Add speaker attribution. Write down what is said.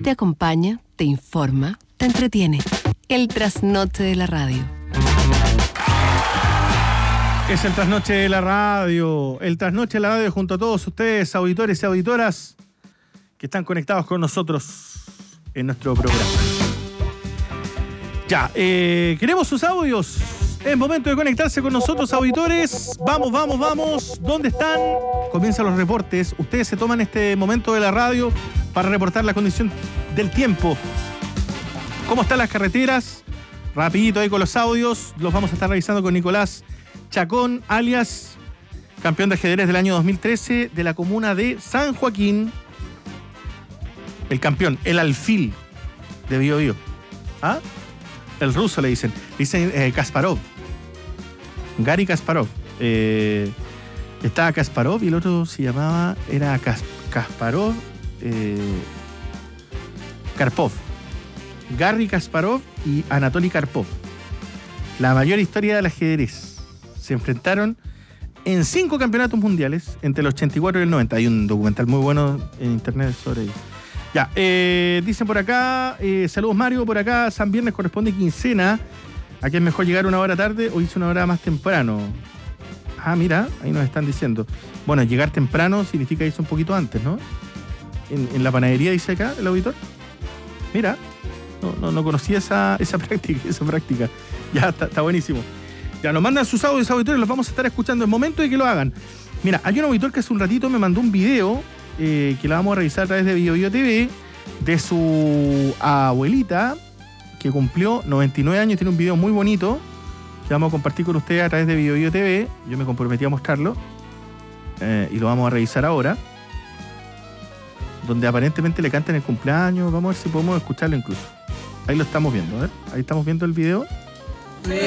Speaker 1: te acompaña, te informa, te entretiene. El trasnoche de la radio.
Speaker 2: Es el trasnoche de la radio. El trasnoche de la radio junto a todos ustedes, auditores y auditoras, que están conectados con nosotros en nuestro programa. Ya, queremos sus audios. Es momento de conectarse con nosotros, auditores. Vamos, vamos, vamos. ¿Dónde están? Comienzan los reportes. Ustedes se toman este momento de la radio para reportar la condición del tiempo. ¿Cómo están las carreteras? Rapidito ahí con los audios. Los vamos a estar revisando con Nicolás Chacón, alias campeón de ajedrez del año 2013 de la comuna de San Joaquín. El campeón, el alfil de Biobío. ¿Ah? El ruso le dicen Kasparov. Gary Kasparov. Estaba Kasparov y el otro se llamaba, era Kasparov, Karpov. Garry Kasparov y Anatoly Karpov. La mayor historia del ajedrez. Se enfrentaron en 5 campeonatos mundiales entre el 84 y el 90. Hay un documental muy bueno en internet sobre ello. Ya, dicen por acá, saludos Mario, por acá San Viernes corresponde quincena. Aquí es mejor llegar una hora tarde o irse una hora más temprano. Ah, mira, ahí nos están diciendo. Bueno, llegar temprano significa irse un poquito antes, ¿no? En la panadería dice acá el auditor. Mira, no conocía esa práctica. Ya, está buenísimo. Ya, nos mandan sus audios, auditores, los vamos a estar escuchando. Es momento de que lo hagan. Mira, hay un auditor que hace un ratito me mandó un video que la vamos a revisar a través de Biobío TV, de su abuelita, que cumplió 99 años, tiene un video muy bonito, que vamos a compartir con ustedes a través de Biobío TV. Yo me comprometí a mostrarlo, y lo vamos a revisar ahora, donde aparentemente le cantan el cumpleaños. Vamos a ver si podemos escucharlo incluso. Ahí lo estamos viendo, a ver, ahí estamos viendo el video.